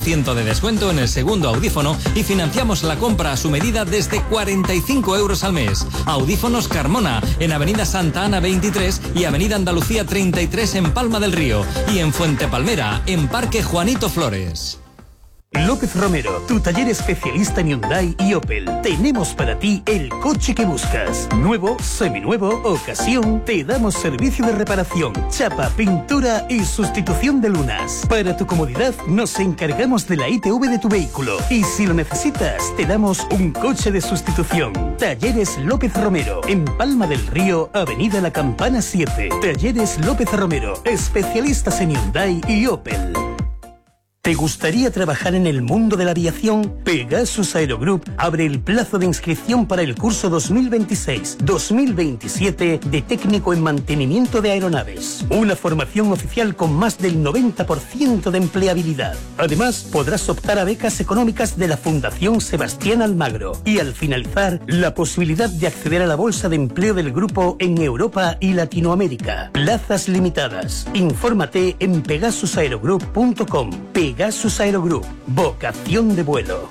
20% de descuento en el segundo audífono y financiamos la compra a su medida desde 45 euros al mes. Audífonos Carmona, en Avenida Santa Ana 23 y Avenida Andalucía 33 en Palma del Río. Y en Fuente Palmera, en Parque Juanito Flores. López Romero, tu taller especialista en Hyundai y Opel. Tenemos para ti el coche que buscas. Nuevo, seminuevo, ocasión. Te damos servicio de reparación, chapa, pintura y sustitución de lunas. Para tu comodidad, nos encargamos de la ITV de tu vehículo. Y si lo necesitas, te damos un coche de sustitución. Talleres López Romero, en Palma del Río, Avenida La Campana 7. Talleres López Romero, especialistas en Hyundai y Opel. ¿Te gustaría trabajar en el mundo de la aviación? Pegasus Aerogroup abre el plazo de inscripción para el curso 2026-2027 de técnico en mantenimiento de aeronaves. Una formación oficial con más del 90% de empleabilidad. Además, podrás optar a becas económicas de la Fundación Sebastián Almagro. Y al finalizar, la posibilidad de acceder a la bolsa de empleo del grupo en Europa y Latinoamérica. Plazas limitadas. Infórmate en pegasusaerogroup.com. Pegasus Aerogroup, vocación de vuelo.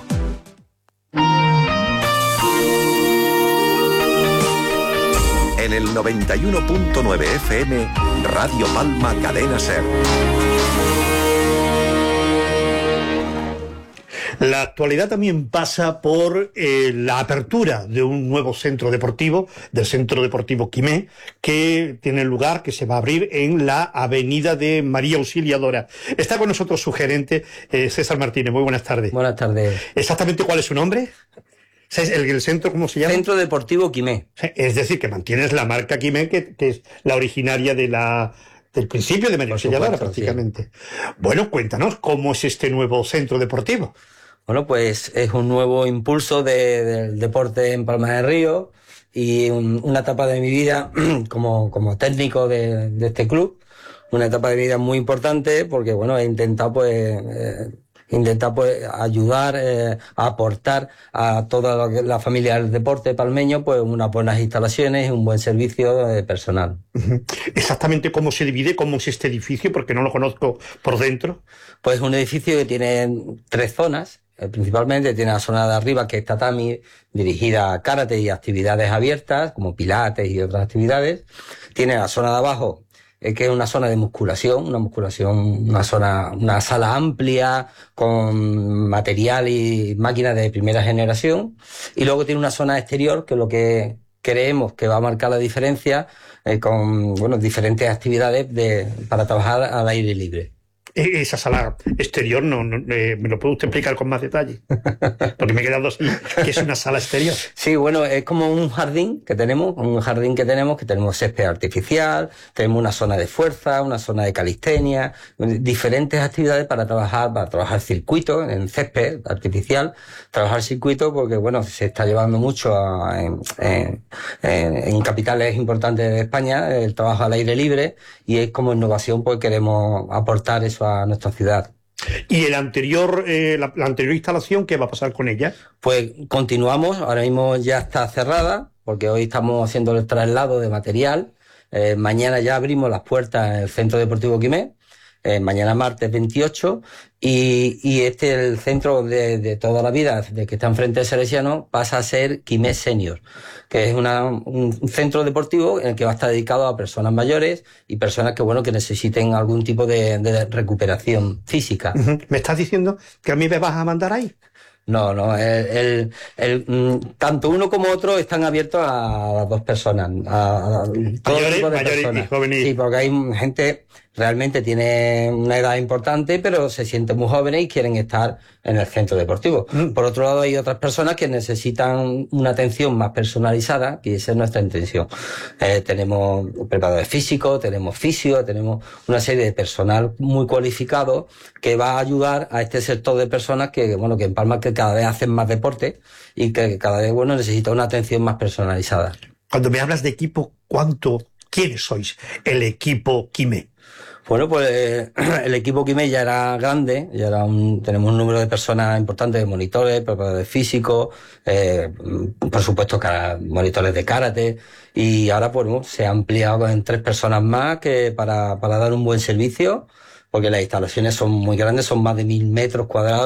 En el 91.9 FM, Radio Palma Cadena Ser. La actualidad también pasa por la apertura de un nuevo centro deportivo, del Centro Deportivo Quimé, que tiene lugar, que se va a abrir en la avenida de María Auxiliadora. Está con nosotros su gerente, César Martínez. Muy buenas tardes. Buenas tardes. ¿Exactamente cuál es su nombre? ¿El centro cómo se llama? Centro Deportivo Quimé. Es decir, que mantienes la marca Quimé, que es la originaria del principio de María Auxiliadora, prácticamente. Sí. Bueno, cuéntanos, ¿cómo es este nuevo centro deportivo? Bueno, pues es un nuevo impulso del deporte en Palma del Río y una etapa de mi vida como técnico de este club, una etapa de mi vida muy importante porque, bueno, he intentado ayudar, a aportar a toda la familia del deporte palmeño pues unas buenas instalaciones y un buen servicio personal. ¿Exactamente cómo se divide, cómo es este edificio? Porque no lo conozco por dentro. Pues un edificio que tiene 3 zonas. Principalmente tiene la zona de arriba, que es tatami, dirigida a karate y actividades abiertas, como pilates y otras actividades. Tiene la zona de abajo, que es una zona de musculación, una sala amplia, con material y máquinas de primera generación. Y luego tiene una zona exterior, que es lo que creemos que va a marcar la diferencia, con diferentes actividades para trabajar al aire libre. Esa sala exterior, ¿me lo puede usted explicar con más detalle? Porque me he quedado así, que es una sala exterior. Sí, bueno, es como un jardín que tenemos césped artificial, tenemos una zona de fuerza, una zona de calistenia, diferentes actividades para trabajar circuito en césped artificial, trabajar circuito porque, bueno, se está llevando mucho en capitales importantes de España, el trabajo al aire libre, y es como innovación, pues queremos aportar eso a nuestra ciudad. ¿Y la anterior instalación, qué va a pasar con ella? Pues continuamos, ahora mismo ya está cerrada, porque hoy estamos haciendo el traslado de material. Mañana ya abrimos las puertas en el Centro Deportivo Quimé, mañana martes 28, y el centro de toda la vida, de que está enfrente de Salesiano, pasa a ser Quimé Senior, que es un centro deportivo en el que va a estar dedicado a personas mayores y personas que necesiten algún tipo de recuperación física. ¿Me estás diciendo que a mí me vas a mandar ahí? No, tanto uno como otro están abiertos a las dos personas, a todo tipo de personas. Y jóvenes. Sí, porque hay gente realmente tiene una edad importante, pero se sienten muy jóvenes y quieren estar en el centro deportivo. Por otro lado, hay otras personas que necesitan una atención más personalizada, y esa es nuestra intención. Tenemos preparadores físicos, tenemos fisio, tenemos una serie de personal muy cualificado que va a ayudar a este sector de personas que en Palma que cada vez hacen más deporte y que cada vez necesita una atención más personalizada. Cuando me hablas de equipo, ¿quiénes sois el equipo Quimé? Bueno, pues el equipo Quimé ya era grande, tenemos un número de personas importantes, de monitores, preparadores físicos, por supuesto monitores de karate, y ahora se ha ampliado en 3 personas más que para dar un buen servicio, porque las instalaciones son muy grandes, son más de 1000 metros cuadrados.